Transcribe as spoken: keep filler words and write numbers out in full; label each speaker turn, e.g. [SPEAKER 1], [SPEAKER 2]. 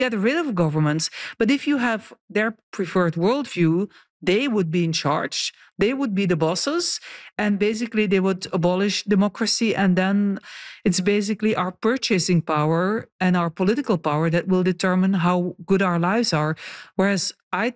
[SPEAKER 1] get rid of governments. But if you have their preferred worldview, they would be in charge. They would be the bosses. And basically, they would abolish democracy. And then it's basically our purchasing power and our political power that will determine how good our lives are. Whereas I